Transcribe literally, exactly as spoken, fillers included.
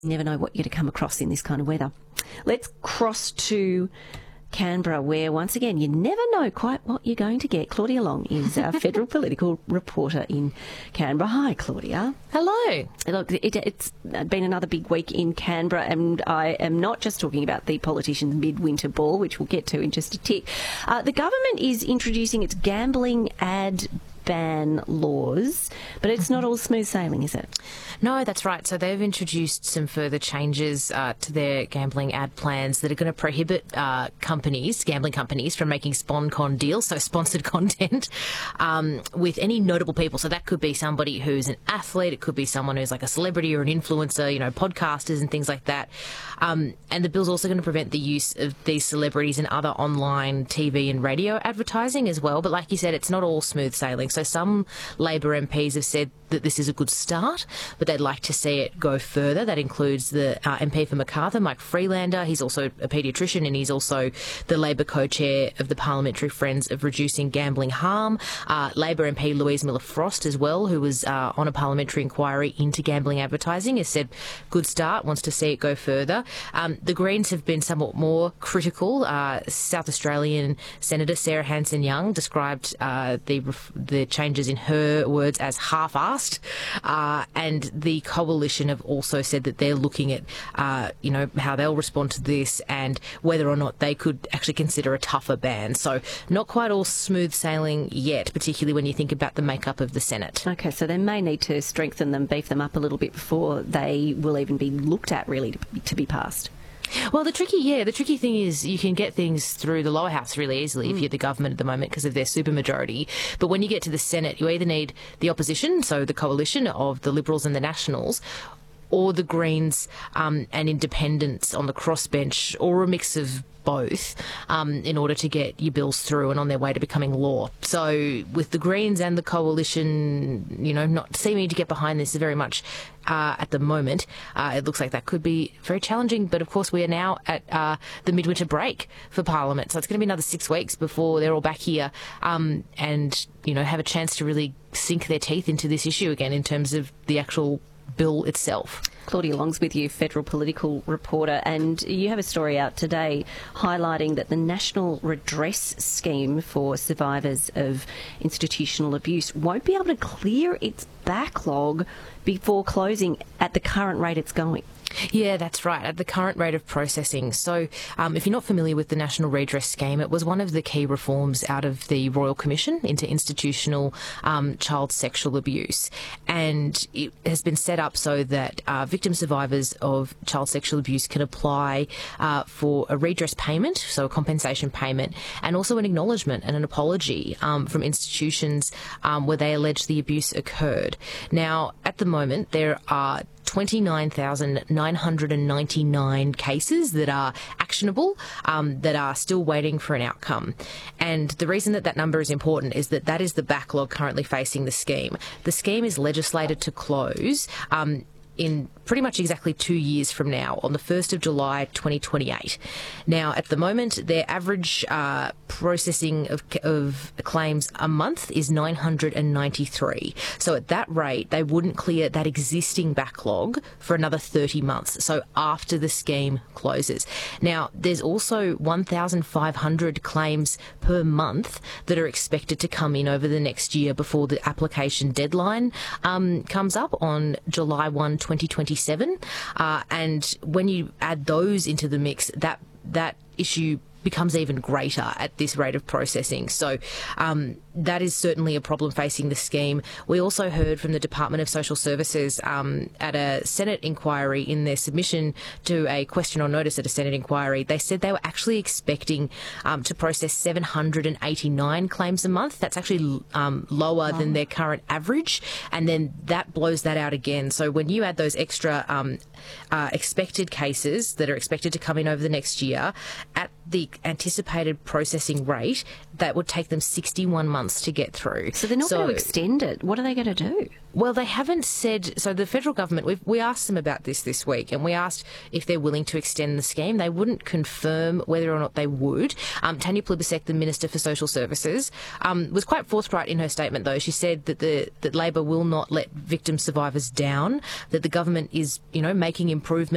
You never know what you're going to come across in this kind of weather. Let's cross to Canberra, where once again you never know quite what you're going to get. Claudia Long is our federal political reporter in Canberra. Hi, Claudia. Hello. Look, it, it's been another big week in Canberra, and I am not just talking about the politicians' midwinter ball, which we'll get to in just a tick. Uh, the government is introducing its gambling ad ban laws, but it's not all smooth sailing, is it? No, that's right. So they've introduced some further changes uh, to their gambling ad plans that are going to prohibit uh, companies, gambling companies, from making spon-con deals, so sponsored content, um, with any notable people. So that could be somebody who's an athlete, it could be someone who's like a celebrity or an influencer, you know, podcasters and things like that. Um, and the bill's also going to prevent the use of these celebrities in other online T V and radio advertising as well. But like you said, it's not all smooth sailing. So some Labor M Ps have said that this is a good start, but they'd like to see it go further. That includes the uh, M P for Macarthur, Mike Freelander. He's also a paediatrician, and he's also the Labor co-chair of the Parliamentary Friends of Reducing Gambling Harm. Uh, Labor M P Louise Miller-Frost as well, who was uh, on a parliamentary inquiry into gambling advertising, has said good start, wants to see it go further. Um, the Greens have been somewhat more critical. Uh, South Australian Senator Sarah Hanson-Young described uh, the the changes in her words as half-assed, uh, and the coalition have also said that they're looking at, uh, you know, how they'll respond to this and whether or not they could actually consider a tougher ban. So not quite all smooth sailing yet, particularly when you think about the makeup of the Senate. Okay, so they may need to strengthen them, beef them up a little bit before they will even be looked at, really, to be, to be passed. Well, the tricky, yeah, the tricky thing is you can get things through the lower house really easily mm. if you're the government at the moment because of their supermajority. But when you get to the Senate, you either need the opposition, so the coalition of the Liberals and the Nationals, or the Greens um, and independents on the crossbench, or a mix of both, um, in order to get your bills through and on their way to becoming law. So with the Greens and the coalition, you know, not seeming to get behind this very much uh, at the moment, uh, it looks like that could be very challenging. But of course, we are now at uh, the midwinter break for Parliament, so it's going to be another six weeks before they're all back here um, and, you know, have a chance to really sink their teeth into this issue again in terms of the actual bill itself. Claudia Long's with you, federal political reporter, and you have a story out today highlighting that the National Redress Scheme for survivors of institutional abuse won't be able to clear its backlog before closing at the current rate it's going. Yeah, that's right, at the current rate of processing. So um, if you're not familiar with the National Redress Scheme, it was one of the key reforms out of the Royal Commission into institutional um, child sexual abuse. And it has been set up so that uh, victim survivors of child sexual abuse can apply uh, for a redress payment, so a compensation payment, and also an acknowledgement and an apology um, from institutions um, where they allege the abuse occurred. Now, at the moment, there are twenty-nine thousand nine hundred ninety-nine cases that are actionable, um, that are still waiting for an outcome. And the reason that that number is important is that that is the backlog currently facing the scheme. The scheme is legislated to close um, in pretty much exactly two years from now, on the first of July twenty twenty-eight. Now, at the moment, their average uh, processing of, of claims a month is nine hundred ninety-three. So at that rate, they wouldn't clear that existing backlog for another thirty months, so after the scheme closes. Now, there's also one thousand five hundred claims per month that are expected to come in over the next year before the application deadline um, comes up on July first, twenty twenty-seven. Uh, and when you add those into the mix, that that issue becomes even greater at this rate of processing. So um, that is certainly a problem facing the scheme. We also heard from the Department of Social Services um, at a Senate inquiry in their submission to a question or notice at a Senate inquiry. They said they were actually expecting um, to process seven hundred eighty-nine claims a month. That's actually um, lower wow. than their current average. And then that blows that out again. So when you add those extra um, uh, expected cases that are expected to come in over the next year at the anticipated processing rate, that would take them sixty-one months to get through. So they're not so, going to extend it. What are they going to do? Well, they haven't said. So the federal government, we've, we asked them about this this week, and we asked if they're willing to extend the scheme. They wouldn't confirm whether or not they would. Um, Tanya Plibersek, the Minister for Social Services, um, was quite forthright in her statement, though. She said that the that Labor will not let victim survivors down, that the government is, you know, making improvements